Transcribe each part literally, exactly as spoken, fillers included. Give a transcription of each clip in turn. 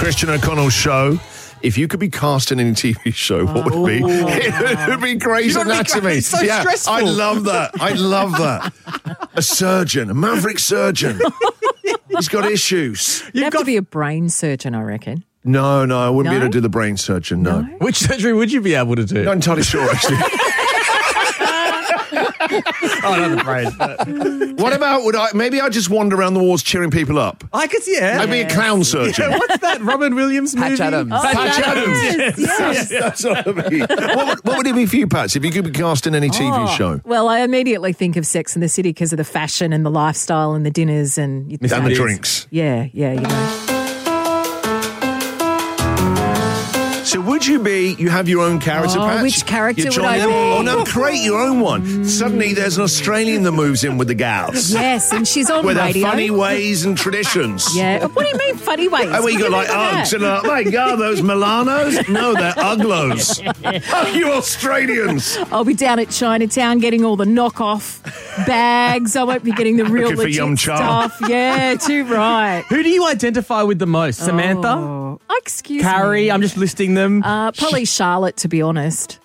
Christian O'Connell Show. If you could be cast in any T V show, what would it be? It would be Grey's Anatomy. It's so yeah, stressful. I love that. I love that. A surgeon, a maverick surgeon. He's got issues. You'd have got... to be a brain surgeon, I reckon. No, no, I wouldn't no? be able to do the brain surgeon, no. no. Which surgery would you be able to do? Not entirely sure, actually. Oh, not the brain. But... What about, would I, maybe I just wander around the walls cheering people up? I could see it. I'd be a clown surgeon. Yeah, what's that Robin Williams movie? Patch Adams. Oh, Patch yes, Adams. Yes, yes. Yeah, that's what I mean. What would, what would it be for you, Pats, if you could be cast in any T V Oh, show? Well, I immediately think of Sex and the City because of the fashion and the lifestyle and the dinners and... And the Yes. drinks. Yeah, yeah, you know. So would you be, you have your own character, Oh, Patch? which character You would join I them? be? Oh, no, create your own one. Mm. Suddenly there's an Australian that moves in with the gals. Yes, and she's on With her radio. funny ways and traditions. Yeah. What do you mean funny ways? Oh, well, you got like Look at Uggs that. and like, my God, those Milanos? No, they're Uglos. Oh, you Australians. I'll be down at Chinatown getting all the knockoff bags. I won't be getting the real Looking for legit Yum Cha. stuff. Yeah, too right. Who do you identify with the most? Samantha? Oh, excuse Carrie? me. I'm just listing them. Uh, probably Charlotte, to be honest.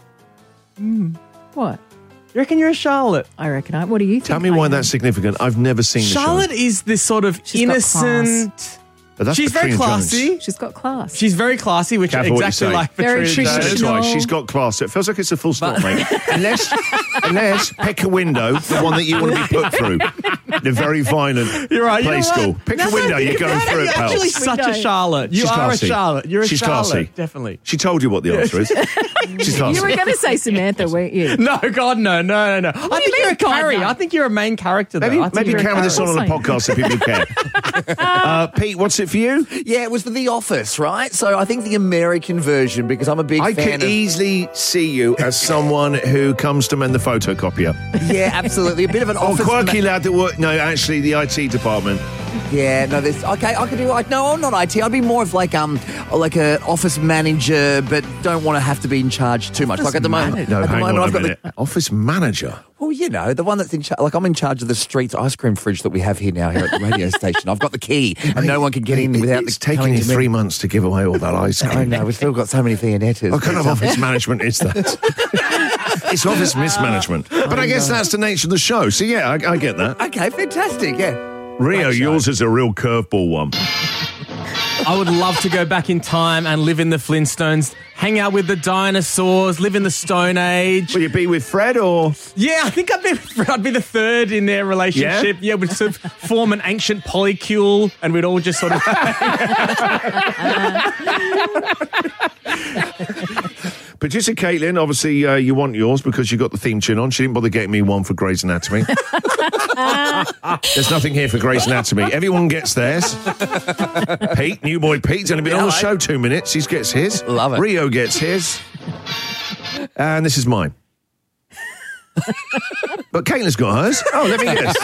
Mm. What? You reckon you're a Charlotte? I reckon I. What do you think? Tell me I why am? that's significant. I've never seen the Charlotte show. is this sort of She's got innocent... But that's She's very Patrina classy. Jones. She's got class. She's very classy, which Careful is what you exactly say. like Very Patrina traditional. Jones. That's right. She's got class. It feels like it's a full stop, mate. Unless, unless pick a window, the one that you want to be put through. The very violent You're right. play you know school. what? Pick No, a window. You're going no, through it, You're pal. actually such a Window. Charlotte. You She's are classy. a Charlotte. You're a She's Charlotte. classy. Definitely. She told you what the answer is. She's classy. You were going to say Samantha, weren't you? No, God, no, no, no, no. I do you think mean, you're a God, Carrie. no? I think you're a main character, though. Maybe, I think maybe you're a carry this on Carrie. on a podcast so people care. uh, Pete, what's it for you? Yeah, it was for The Office, right? So I think the American version, because I'm a big I fan could of... easily see you as someone who comes to mend the photocopier. Yeah, absolutely. A bit of an Oh, office... quirky ma- lad that work. No, actually, the I T department. Yeah, no, there's... Okay, I could do... Like, no, I'm not I T. I'd be more of like um, like an office manager, but don't want to have to be in charge too much. Like at the moment... No, at the hang moment, on a I've got minute. Office manager. The, well, you know, the one that's in charge... Like, I'm in charge of the streets ice cream fridge that we have here now, here at the radio station. I've got the key, and no one can get in without... It's the, taking telling you me- three months to give away all that ice cream. I know, we've still got so many Theonettas. What kind of office management is that? It's office mismanagement. But I guess that's the nature of the show. So, yeah, I, I get that. Okay, fantastic, yeah. Rio, Great show. yours is a real curveball one. I would love to go back in time and live in the Flintstones, hang out with the dinosaurs, live in the Stone Age. Will you be with Fred or? Yeah, I think I'd be, I'd be the third in their relationship. Yeah, we'd sort of form an ancient polycule and we'd all just sort of... Producer Caitlin, obviously uh, you want yours because you got the theme tune on. She didn't bother getting me one for Grey's Anatomy. There's nothing here for Grey's Anatomy. Everyone gets theirs. Pete, new boy Pete's only been on the show two minutes. He gets his. Love it. Rio gets his. And this is mine. But Caitlin's got hers. Oh, let me guess.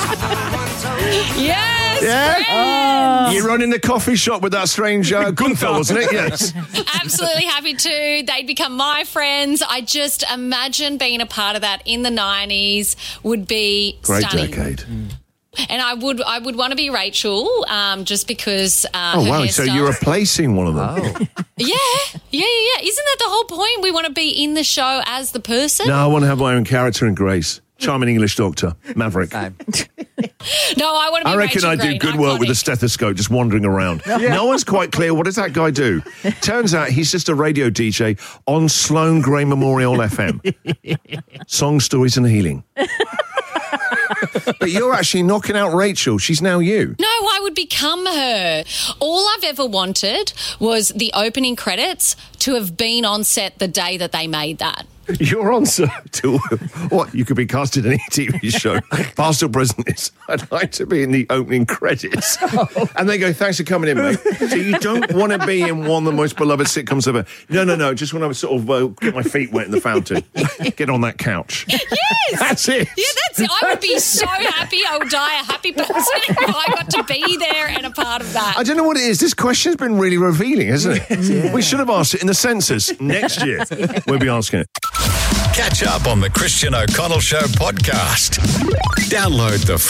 Yes, Yeah? You run in the coffee shop with that strange uh, Gunther, wasn't it? Yes. absolutely happy to. They'd become my friends. I just imagine being a part of that in the nineties would be Great stunning. decade. And I would I would want to be Rachel um, just because uh, Oh, her wow. So hairstyle- you're replacing one of them. Yeah, yeah, yeah, yeah. Isn't that the whole point? We want to be in the show as the person? No, I want to have my own character in Grace. Charming English doctor, Maverick. Same. No, I want to be I reckon Rachel I do Green, good work with a iconic. stethoscope just wandering around. No one's quite clear, what does that guy do? Turns out he's just a radio D J on Sloane Gray Memorial F M. Song, stories and healing. But you're actually knocking out Rachel. She's now you. No, I would become her. All I've ever wanted was the opening credits to have been on set the day that they made that. Your answer to what you could be cast in any T V show, past or present, is I'd like to be in the opening credits. And they go, thanks for coming in, mate. So you don't want to be in one of the most beloved sitcoms ever. No, no, no. Just want to sort of uh, get my feet wet in the fountain. Get on that couch. Yes! That's it. Yeah, that's it. I would be so happy. I would die a happy person if I got to be there and a part of that. I don't know what it is. This question's been really revealing, hasn't it? Yeah. We should have asked it in the census. Next year, we'll be asking it. Catch up on the Christian O'Connell Show podcast. Download the free